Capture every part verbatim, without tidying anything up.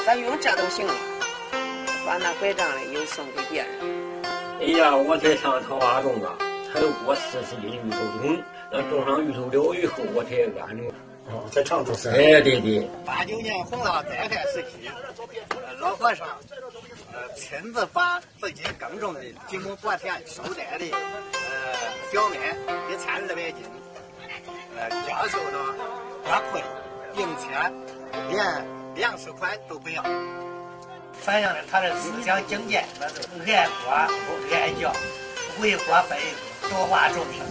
咱用这都行了，把那拐杖的又送给别人。 哎呀，我才上桃花种啊，才有过四十斤芋头种，那种上芋头了以后，我才安着。 哦，才长出来。 哎，对对。 八九年洪涝灾害时期，呃，老和尚呃亲自把自己耕种的几亩薄田收摘的呃小麦一千二百斤，呃交收到国库里，并且连粮食款都不要，反映了他的思想境界，那是爱国爱教，为国分多化众生。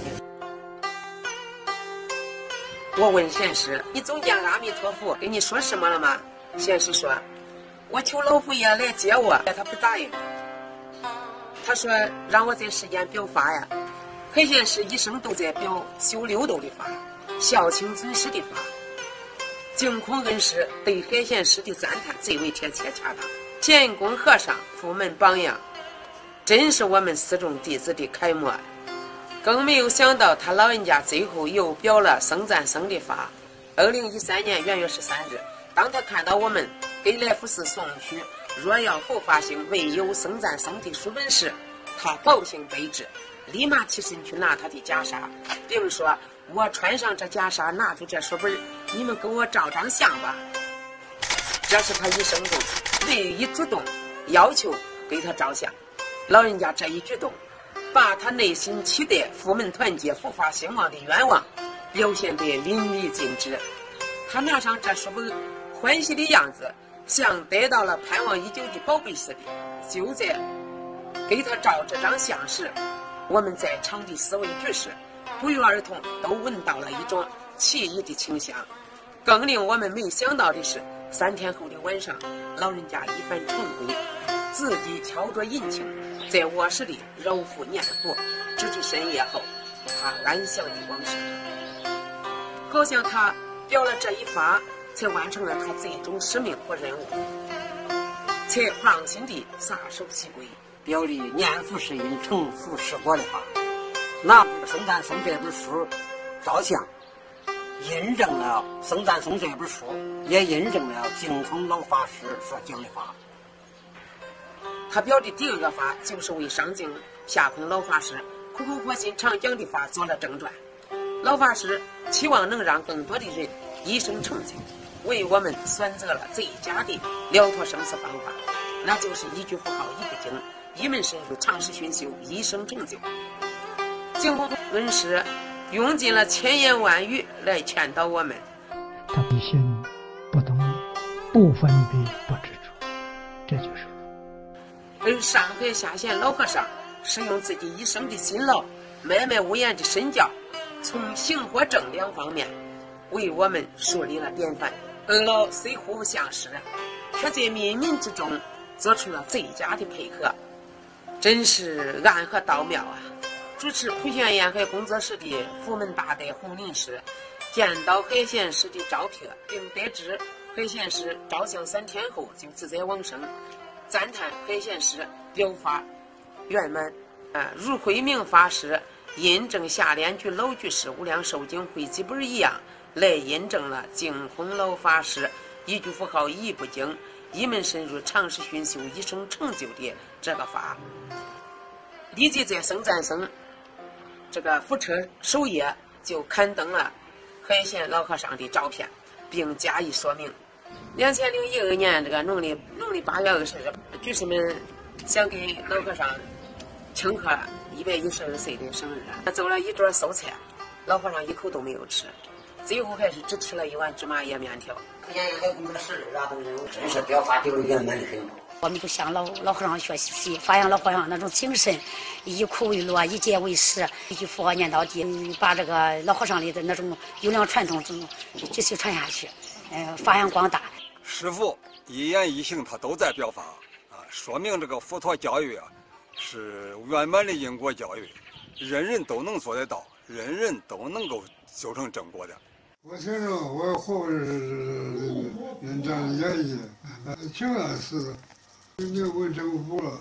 我问贤师：“你总见阿弥陀佛跟你说什么了吗？”贤师说：“我求老佛爷来接我，他不答应。他说让我在世间表法呀。海贤师一生都在表修六度的法，孝亲尊师的法。净空恩师对海贤师的赞叹最为贴切恰当。乾坤和尚佛门榜样，真是我们四众弟子的楷模。更没有想到他老人家最后又表了僧赞僧的法。二零一三年元月十三日，当他看到我们给来福寺送去若要佛法兴唯有僧赞僧的书本时，他高兴悲之，立马起身去拿他的袈裟，并说：“我穿上这袈裟，拿出这书本，你们给我照张相吧。”这是他一生中唯一主动要求给他照相。老人家这一举动，把他内心期待佛门团结、佛法兴旺的愿望表现得淋漓尽致。他拿上这书本，欢喜的样子像得到了盼望已久的宝贝似的。就在给他照这张相时，我们在场的四位居士不约而同都闻到了一种奇异的清香。更令我们没想到的是，三天后的晚上，老人家一番晨归，自己敲着银磬，在卧室里揉腹念佛，直至深夜后，他安详地往生。好像他表了这一法，才完成了他最终使命和任务，才放心地撒手西归， 表里念佛是因，成佛是果的法。拿《僧赞僧》这本书照相，印证了《僧赞僧》这本书，也印证了净空老法师所讲的法。 他表的第二个法，就是为上净下空老法师苦口婆心常讲的法做了正传。老法师期望能让更多的人一生成就，为我们选择了最佳的了脱生死方法，那就是一句佛号一部经，一门深入，长时熏修，一生成就。净空恩师用尽了千言万语来劝导我们。 他不信不动不分别不执着，这就是而上海下县老和尚使用自己一生的辛劳，脉脉无言的身教，从行和正两方面为我们树立了典范。二老虽互不相识，却在冥冥之中做出了最佳的配合，真是暗合道妙啊！主持普贤沿海工作室的佛门大德洪林师见到海贤师的照片，并得知海贤师照相三天后就自在往生，赞叹海贤师表法圆满。啊，如慧明法师印证下联居老居士无量寿经汇集本一样，来印证了净空老法师一句佛号一部经，一门深入，长时熏修，一生成就的这个法。立即在僧赞僧这个佛车首页就刊登了海贤老和尚的照片，并加以说明。两千零一二年这个农历农历八月二十日，居士们想给老和尚庆贺一百一十二岁的生日，做了一桌素菜，老和尚一口都没有吃，最后还是只吃了一碗芝麻叶面条。 沿海工作室的都真是表法表圆满的很。 我们就向老老和尚学习，发扬老和尚那种精神，以苦为乐，以戒为师，一句佛号念到底，把这个老和尚里的那种优良传统继续传下去，呃，发扬光大。 师父一言一行他都在表法啊，说明这个佛陀教育啊是圆满的因果教育，人人都能做得到，人人都能够修成正果的。 我听着我活着是人家的演绎，挺安似的。你问政府了，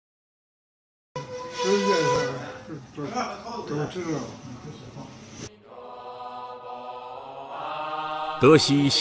世界上都都知道。 德西。